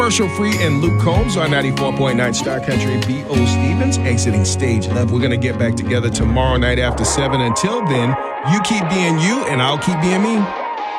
Commercial Free and Luke Combs on 94.9 Star Country. B.O. Stevens exiting stage left. We're going to get back together tomorrow night after 7. Until then, you keep being you and I'll keep being me.